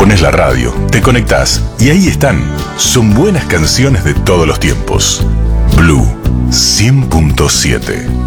Pones la radio, te conectás y ahí están. Son buenas canciones de todos los tiempos. Blue 100.7.